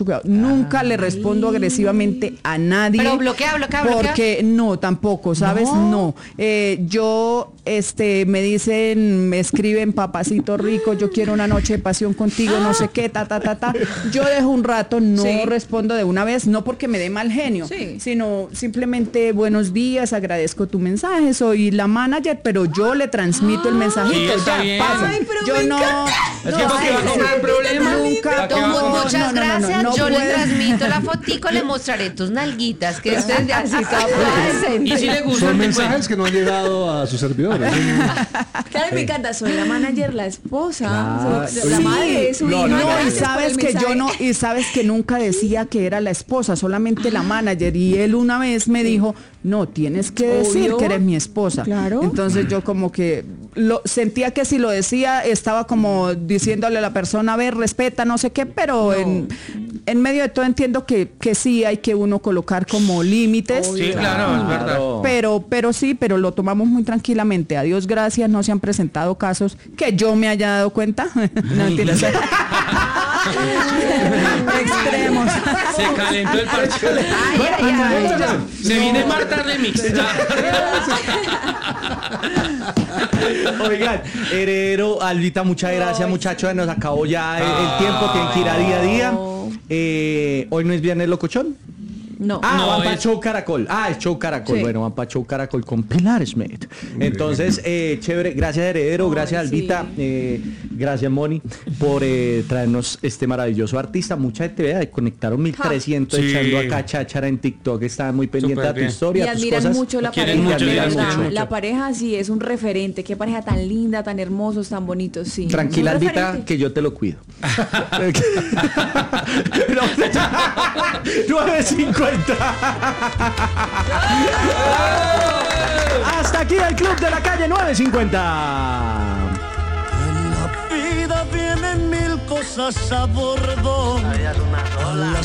Nunca le respondo agresivamente a nadie. Pero bloquea. Porque no, tampoco, ¿sabes? No. Yo, me dicen, me escriben, papacito rico, yo quiero una noche de pasión contigo, no sé qué, Yo dejo un rato, no respondo de una vez, no porque me dé mal genio, sino simplemente buenos días, agradezco tu mensaje, soy la manager, pero yo le transmito el mensajito, pasa. Ay, pero yo no. Es que porque va a comprar el problema. Nunca. Muchas gracias. No yo le puede. transmito la fotico, le mostraré tus nalguitas, que esto es de así Y si le gusta, Son mensajes que no han llegado a sus servidores. Claro, me encanta, soy la manager, la esposa, Claro. soy la madre de su hijo. No, y Gracias por sabes el que mensaje. yo no, y sabes que nunca decía que era la esposa, solamente la manager. Y él una vez me dijo, no, tienes que decir Obvio. que eres mi esposa. Claro. Entonces yo como que sentía que si lo decía, estaba como diciéndole a la persona, a ver, respeta, no sé qué, pero en medio de todo entiendo que sí hay que uno colocar como límites. Sí, claro, es verdad. Pero lo tomamos muy tranquilamente. A Dios gracias, no se han presentado casos que yo me haya dado cuenta. No, mentiras. Extremos. Se calentó el parche. Se viene Marta Remix. Oigan, Heredero, Albita, muchas gracias, muchachos. Nos acabó ya el tiempo, tienen que ir a día a día. Hoy no es viernes locochón. No. No, Van para es- Show Caracol. Es Show Caracol. Sí. Bueno, van para Show Caracol con Pilar Smith. Entonces, chévere. Gracias, Heredero. Gracias, Albita. Gracias, Moni, por traernos este maravilloso artista. Mucha gente, vea, conectaron 1300 Sí. echando acá cháchara en TikTok. Estaban muy pendientes Súper de tu bien. historia, Y tus admiran cosas. mucho la Quieren pareja, mucho, de quieren verdad. mucho. La pareja sí es un referente. Qué pareja tan linda, tan hermosos, tan bonitos, sí. Tranquila, Un Albita, referente. que yo te lo cuido. 9:50. Hasta aquí el Club de la Calle 950. En la vida vienen mil cosas a bordo.